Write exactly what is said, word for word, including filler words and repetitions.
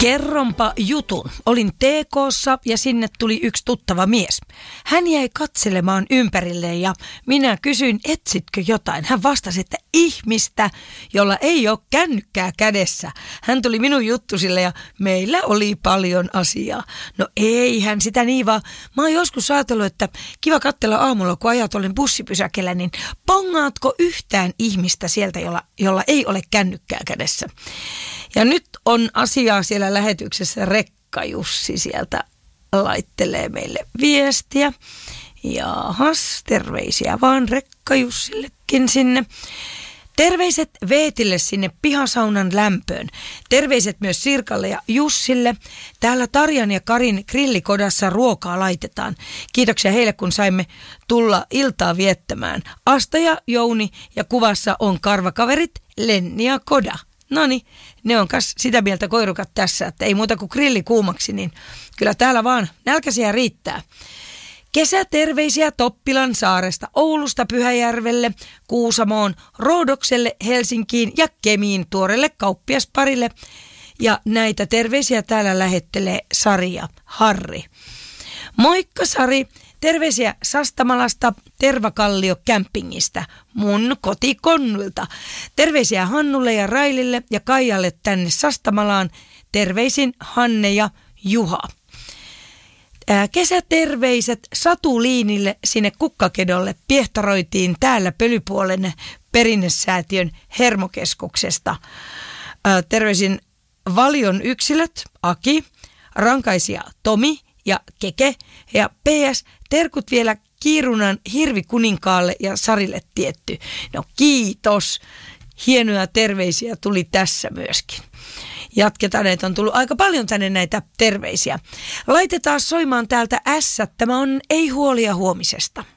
Kerronpa jutun. Olin T K:ssa ja sinne tuli yksi tuttava mies. Hän jäi katselemaan ympärille ja minä kysyin, etsitkö jotain? Hän vastasi, että ihmistä, jolla ei ole kännykkää kädessä. Hän tuli minun juttusille ja meillä oli paljon asiaa. No eihän sitä niin vaan. Mä oon joskus ajatellut, että kiva katsella aamulla, kun ajat olen bussipysäkellä, niin pongaatko yhtään ihmistä sieltä, jolla, jolla ei ole kännykkää kädessä? Ja nyt on asiaa siellä lähetyksessä. Rekka Jussi sieltä laittelee meille viestiä. Jaahas, terveisiä vaan Rekka Jussillekin sinne. Terveiset Veetille sinne pihasaunan lämpöön. Terveiset myös Sirkalle ja Jussille. Täällä Tarjan ja Karin grillikodassa ruokaa laitetaan. Kiitoksia heille, kun saimme tulla iltaa viettämään. Asta ja Jouni ja kuvassa on karvakaverit Lenni ja Koda. Noniin, ne on kas sitä mieltä koirukat tässä, että ei muuta kuin grilli kuumaksi, niin kyllä täällä vaan nälkäisiä riittää. Kesäterveisiä Toppilan saaresta, Oulusta Pyhäjärvelle, Kuusamoon, Roodokselle, Helsinkiin ja Kemiin tuorelle kauppiasparille. Ja näitä terveisiä täällä lähettelee Sari ja Harri. Moikka Sari! Terveisiä Sastamalasta, Tervakallio kämpingistä, mun kotikonnulta. Terveisiä Hannulle ja Railille ja Kaijalle tänne Sastamalaan. Terveisin Hanne ja Juha. Ää, kesäterveiset Satu Liinille sinne Kukkakedolle. Piehtaroitiin täällä Pölypuolen perinnesäätiön hermokeskuksesta. Ää, terveisin Valion yksilöt, Aki, Rankaisia Tomi ja Keke ja P S terkut vielä Kiirunan hirvikuninkaalle ja Sarille tietty. No kiitos. Hienoja terveisiä tuli tässä myöskin. Jatketaan, että on tullut aika paljon tänne näitä terveisiä. Laitetaan soimaan täältä ässät. Tämä on Ei huolia huomisesta.